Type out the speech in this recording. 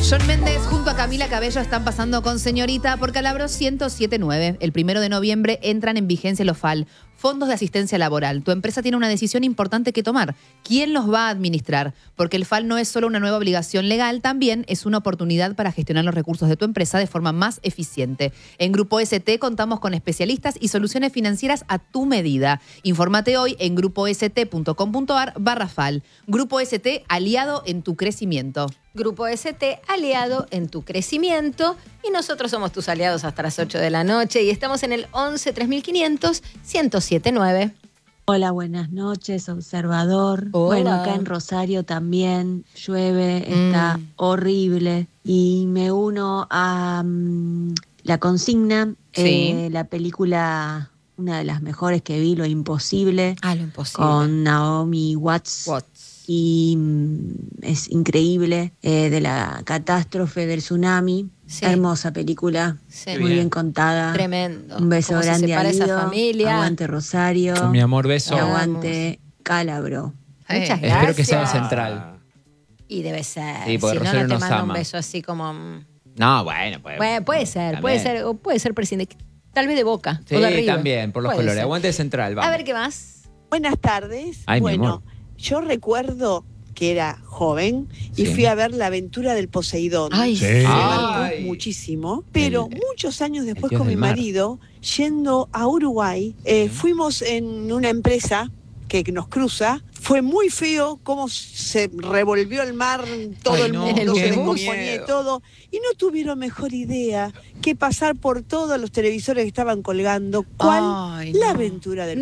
Shawn Mendes junto a Camila Cabello están pasando con Señorita por Calabro 107.9. El 1 de noviembre entran en vigencia los FAL, Fondos de Asistencia Laboral. Tu empresa tiene una decisión importante que tomar. ¿Quién los va a administrar? Porque el FAL no es solo una nueva obligación legal, también es una oportunidad para gestionar los recursos de tu empresa de forma más eficiente. En Grupo ST contamos con especialistas y soluciones financieras a tu medida. Infórmate hoy en grupost.com.ar/FAL. Grupo ST, aliado en tu crecimiento. Grupo ST, aliado en tu crecimiento. Y nosotros somos tus aliados hasta las 8 de la noche. Y estamos en el 11 3500 1079. Hola, buenas noches, observador. Hola. Bueno, acá en Rosario también llueve, está horrible. Y me uno a la consigna, Sí. la película, una de las mejores que vi, Lo Imposible, Lo imposible. con Naomi Watts. Y es increíble, de la catástrofe del tsunami. Sí. Hermosa película, Sí. muy bien contada. Tremendo. Un beso Cómo se grande separa a esa Guido. familia. Aguante Rosario. Mi amor, beso. Y aguante Calabro. Muchas gracias. Espero que sea central. Y debe ser. Sí, porque si no, Rosario no te nos manda un ama. beso así como... No, bueno, pues. Bueno, puede ser, también. o puede ser presidente. Tal vez de Boca Sí, o de River. también, por los Puede colores. ser. Aguante central, vamos. A ver qué más. Buenas tardes. Ay, mi bueno, amor. yo recuerdo que era joven y Sí. fui a ver La Aventura del Poseidón. Ay, Sí. Me Ay. marcó muchísimo, pero El- muchos años después dios con mi del mar. marido, yendo a Uruguay, fuimos en una empresa que nos cruza. Fue muy feo cómo se revolvió el mar, todo Ay, el no, mundo qué se descomponía miedo. y todo. Y no tuvieron mejor idea que pasar por todos los televisores que estaban colgando. ¿Cuál? Ay, La no. Aventura del